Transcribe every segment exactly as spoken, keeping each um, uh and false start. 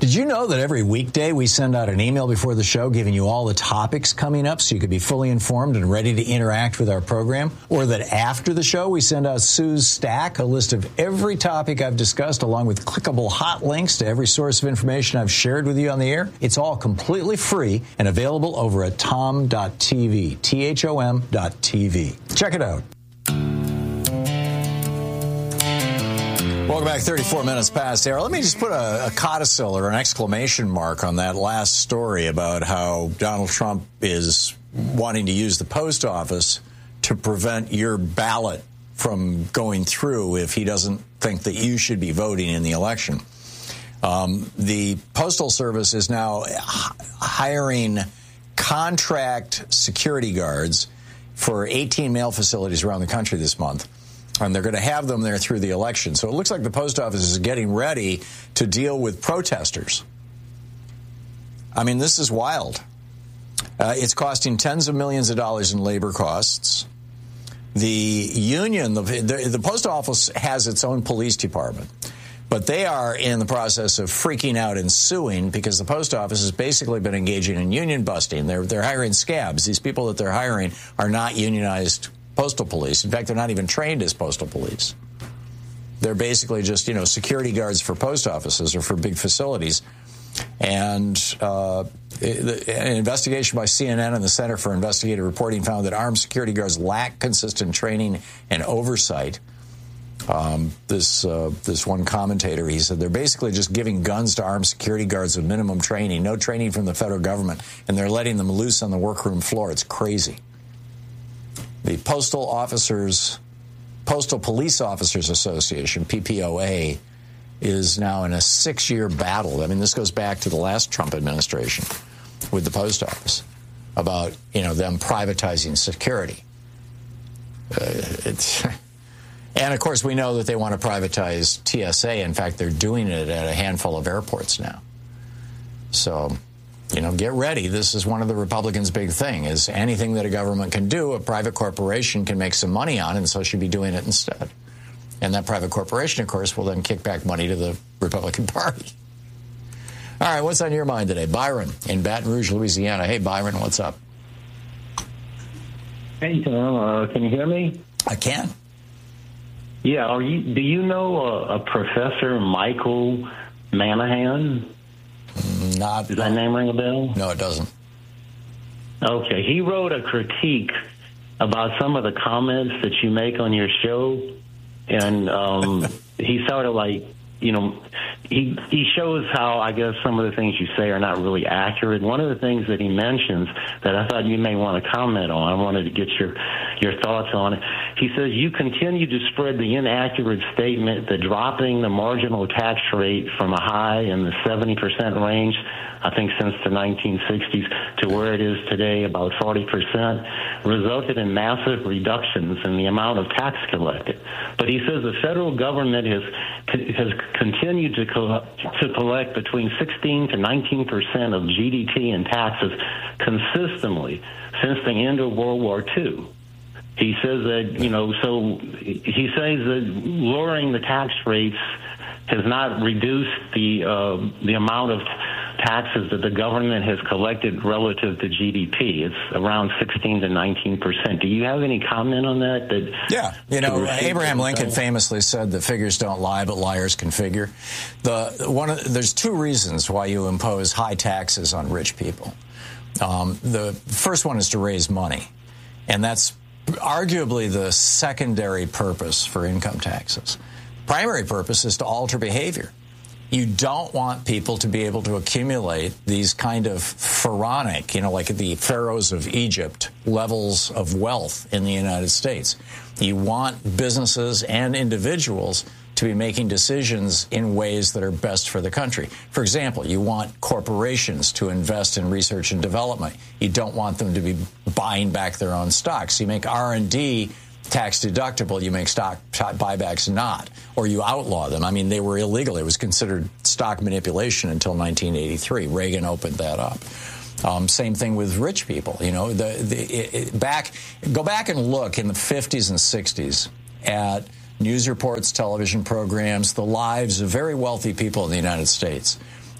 Did you know that every weekday we send out an email before the show giving you all the topics coming up so you could be fully informed and ready to interact with our program? Or that after the show we send out Sue's Stack, a list of every topic I've discussed along with clickable hot links to every source of information I've shared with you on the air? It's all completely free and available over at tom dot t v, T H O M dot T V. Check it out. Welcome back, thirty-four minutes past air. Let me just put a, a codicil or an exclamation mark on that last story about how Donald Trump is wanting to use the post office to prevent your ballot from going through if he doesn't think that you should be voting in the election. Um, the Postal Service is now h- hiring contract security guards for eighteen mail facilities around the country this month. And they're going to have them there through the election. So it looks like the post office is getting ready to deal with protesters. I mean, this is wild. Uh, it's costing tens of millions of dollars in labor costs. The union, the, the, the post office has its own police department. But they are in the process of freaking out and suing because the post office has basically been engaging in union busting. They're, they're hiring scabs. These people that they're hiring are not unionized postal police. In fact, they're not even trained as postal police. They're basically just, you know, security guards for post offices or for big facilities. And uh, an investigation by C N N and the Center for Investigative Reporting found that armed security guards lack consistent training and oversight. Um, this uh, this one commentator, he said, they're basically just giving guns to armed security guards with minimum training, no training from the federal government, and they're letting them loose on the workroom floor. It's crazy. The Postal Officers, Postal Police Officers Association, P P O A, is now in a six-year battle. I mean, this goes back to the last Trump administration with the post office about, you know, them privatizing security. Uh, it's, and, of course, we know that they want to privatize T S A. In fact, they're doing it at a handful of airports now. So, you know, get ready. This is one of the Republicans' big thing, is anything that a government can do, a private corporation can make some money on, and so should be doing it instead. And that private corporation, of course, will then kick back money to the Republican Party. All right, what's on your mind today? Byron in Baton Rouge, Louisiana. Hey, Byron, what's up? Hey, Tom, uh, can you hear me? I can. Yeah, are you? Do you know a, a Professor Michael Manahan? Not, Does that name ring a bell? No, it doesn't. Okay, he wrote a critique about some of the comments that you make on your show, and um, he sort of like, you know, he he shows how, I guess, some of the things you say are not really accurate. One of the things that he mentions that I thought you may want to comment on, I wanted to get your your thoughts on it. He says, you continue to spread the inaccurate statement that dropping the marginal tax rate from a high in the seventy percent range, I think since the nineteen sixties, to where it is today, about forty percent, resulted in massive reductions in the amount of tax collected. But he says the federal government has has continued to, co- to collect between sixteen to nineteen percent of G D P in taxes consistently since the end of World War Two. He says that, you know, so he says that lowering the tax rates has not reduced the uh, the amount of taxes that the government has collected relative to G D P. It's around sixteen to nineteen percent. Do you have any comment on that? That yeah, you know, Abraham Lincoln famously said the figures don't lie, but liars can figure. The one of, there's two reasons why you impose high taxes on rich people. Um, the first one is to raise money, and that's arguably the secondary purpose for income taxes. Primary purpose is to alter behavior. You don't want people to be able to accumulate these kind of pharaonic, you know, like the pharaohs of Egypt, levels of wealth in the United States. You want businesses and individuals to be making decisions in ways that are best for the country. For example, you want corporations to invest in research and development. You don't want them to be buying back their own stocks. You make R and D tax deductible, you make stock buybacks not, or you outlaw them. I mean, they were illegal. It was considered stock manipulation until nineteen eighty-three. Reagan opened that up. Um, same thing with rich people. You know, the, the it, it, back go back and look in the fifties and sixties at news reports, television programs, the lives of very wealthy people in the United States.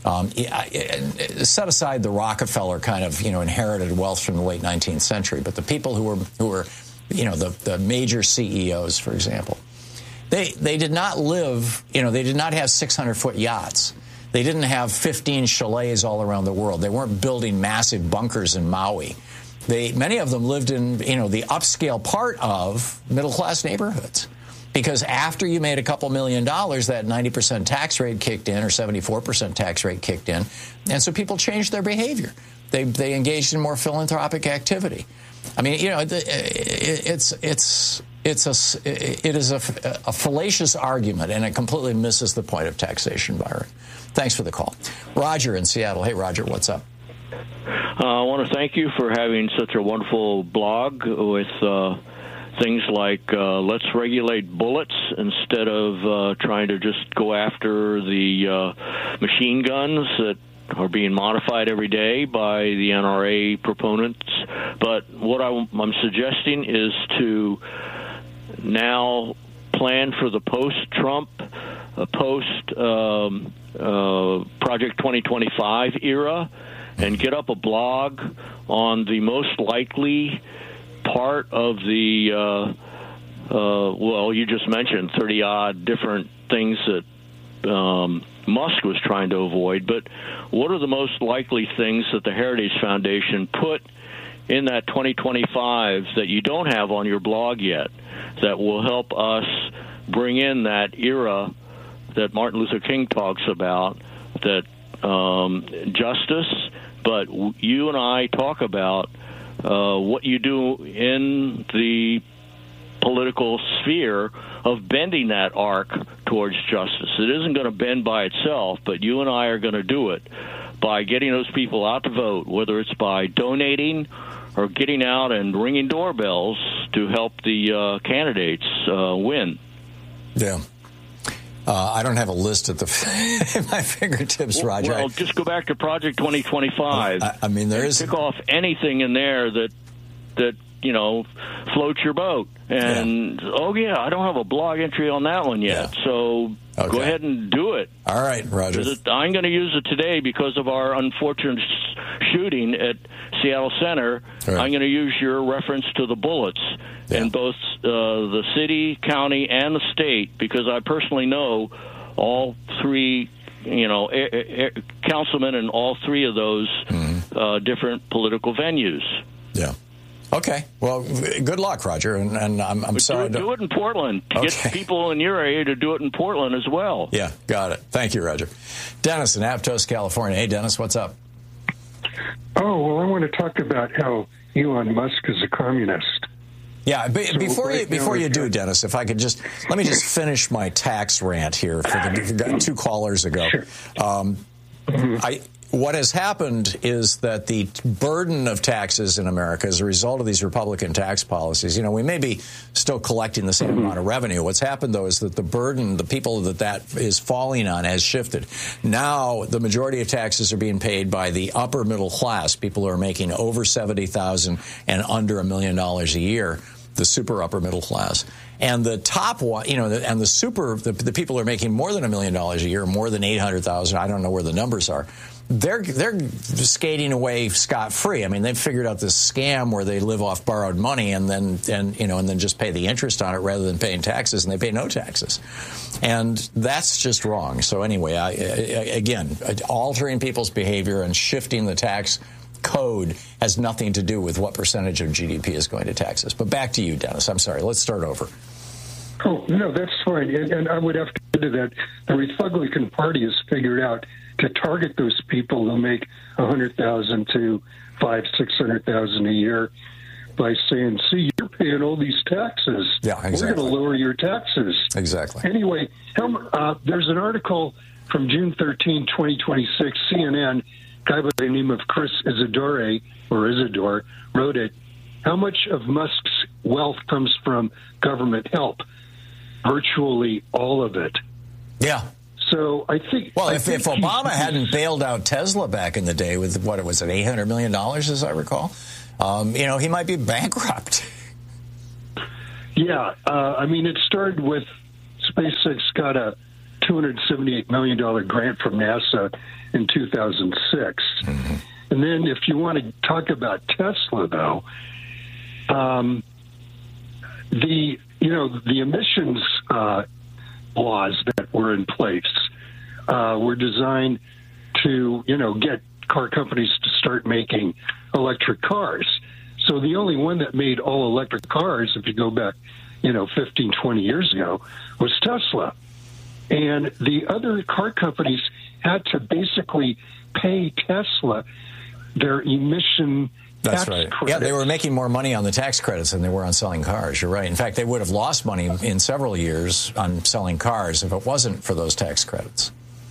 Um, set aside the Rockefeller kind of, you know, inherited wealth from the late nineteenth century, but the people who were, who were, you know, the, the major C E Os, for example, they they did not live, you know, they did not have six hundred foot yachts. They didn't have fifteen chalets all around the world. They weren't building massive bunkers in Maui. They, many of them lived in, you know, the upscale part of middle-class neighborhoods. Because after you made a couple million dollars, that ninety percent tax rate kicked in, or seventy-four percent tax rate kicked in. And so people changed their behavior. They they engaged in more philanthropic activity. I mean, you know, it's it's it's a it is a, a fallacious argument, and it completely misses the point of taxation, Byron. Thanks for the call. Roger in Seattle. Hey, Roger, what's up? Uh, I want to thank you for having such a wonderful blog with uh, things like uh, let's regulate bullets instead of uh, trying to just go after the uh, machine guns that are being modified every day by the N R A proponents. But what I'm suggesting is to now plan for the post-Trump, uh, post um, uh, Project twenty twenty-five era, and get up a blog on the most likely part of the, uh, uh, well, you just mentioned thirty-odd different things that um, Musk was trying to avoid, but what are the most likely things that the Heritage Foundation put in that twenty twenty-five that you don't have on your blog yet that will help us bring in that era that Martin Luther King talks about, that um, justice, but you and I talk about uh, what you do in the political sphere of bending that arc towards justice. It isn't going to bend by itself, but you and I are going to do it by getting those people out to vote, whether it's by donating or getting out and ringing doorbells to help the uh, candidates uh, win. Yeah. Uh, I don't have a list at the at my fingertips, Roger. Well, just go back to Project twenty twenty-five. I, I mean, there is pick off anything in there that that you know floats your boat. And yeah. oh yeah, I don't have a blog entry on that one yet. Yeah. So okay. Go ahead and do it. All right, Roger. It, I'm going to use it today because of our unfortunate shooting at Seattle Center. Right. I'm going to use your reference to the bullets yeah. in both uh, the city, county, and the state, because I personally know all three, you know, a- a- a- councilmen in all three of those mm-hmm. uh, different political venues. Yeah. Okay. Well, good luck, Roger. And, and I'm, I'm sorry. Do, do it in Portland. Okay. Get people in your area to do it in Portland as well. Yeah, got it. Thank you, Roger. Dennis in Aptos, California. Hey, Dennis, what's up? Oh, well, I want to talk about how Elon Musk is a communist. Yeah, b- so before right you before you do, Dennis, if I could just let me just finish my tax rant here for the two callers ago. Sure. Um, mm-hmm. I. What has happened is that the burden of taxes in America as a result of these Republican tax policies, you know, we may be still collecting the same mm-hmm. amount of revenue. What's happened, though, is that the burden, the people that that is falling on has shifted. Now, the majority of taxes are being paid by the upper middle class, people who are making over seventy thousand dollars and under a million dollars a year, the super upper middle class. And the top one, you know, and the super, the, the people who are making more than a million dollars a year, more than eight hundred thousand dollars, I don't know where the numbers are, They're they're skating away scot-free. I mean, they've figured out this scam where they live off borrowed money and then and you know and then just pay the interest on it rather than paying taxes, and they pay no taxes, and that's just wrong. So anyway, I, I, again, altering people's behavior and shifting the tax code has nothing to do with what percentage of G D P is going to taxes. But back to you, Dennis. I'm sorry. Let's start over. Oh no, that's fine. And, and I would have to add to that. The Republican Party has figured out to target those people who make a hundred thousand to five, six hundred thousand a year by saying, "See, you're paying all these taxes. Yeah, exactly. We're going to lower your taxes." Exactly. Anyway, uh, there's an article from June thirteenth, twenty twenty-six, C N N. Guy by the name of Chris Isidore or Isidore wrote it. How much of Musk's wealth comes from government help? Virtually all of it. Yeah. So I think. Well, I if, think if Obama hadn't bailed out Tesla back in the day with what it was, at eight hundred million dollars, as I recall, um, you know, he might be bankrupt. Yeah, uh, I mean, it started with SpaceX got a two hundred seventy-eight million dollars grant from NASA in two thousand six. Mm-hmm. And then if you want to talk about Tesla, though, um, the, you know, the emissions uh, laws that were in place uh, were designed to, you know, get car companies to start making electric cars. So the only one that made all electric cars, if you go back, you know, fifteen, twenty years ago, was Tesla. And the other car companies had to basically pay Tesla their emission That's tax right. credits. Yeah, they were making more money on the tax credits than they were on selling cars. You're right. In fact, they would have lost money in several years on selling cars if it wasn't for those tax credits.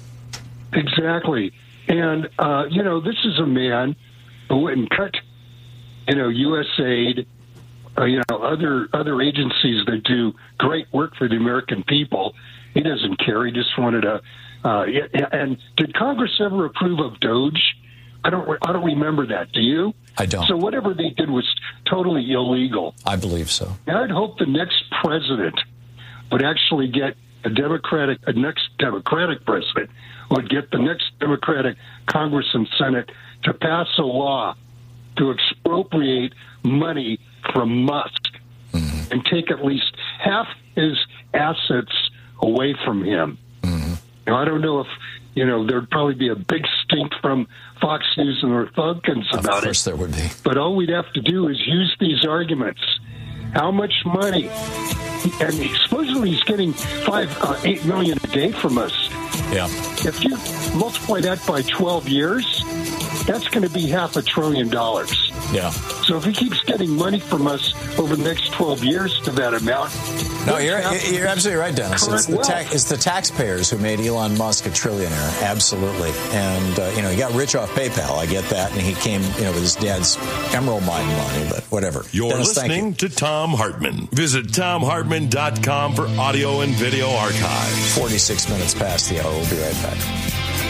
Exactly. And, uh, you know, this is a man who went and cut, you know, U S A I D, uh, you know, other other agencies that do great work for the American people. He doesn't care. He just wanted to. Uh, and did Congress ever approve of Doge? I don't. I don't remember that. Do you? I don't. So whatever they did was totally illegal. I believe so. And I'd hope the next president would actually get a Democratic, a next Democratic president would get the next Democratic Congress and Senate to pass a law to expropriate money from Musk mm-hmm. and take at least half his assets away from him. Mm-hmm. Now, I don't know if, you know, there'd probably be a big stink from Fox News and Republicans about it. Of course there would be. But all we'd have to do is use these arguments. How much money? And supposedly he's getting five, uh, eight million a day from us. Yeah. If you multiply that by twelve years, that's going to be half a trillion dollars. Yeah. So if he keeps getting money from us over the next twelve years to that amount. No, you're you're absolutely right, Dennis. It's the, ta- it's the taxpayers who made Elon Musk a trillionaire. Absolutely. And, uh, you know, he got rich off PayPal. I get that. And he came, you know, with his dad's Emerald Mine money, but whatever. You're Dennis, listening you. to Thom Hartmann. Visit Thom Hartmann dot com for audio and video archives. forty-six minutes past the hour. We'll be right back.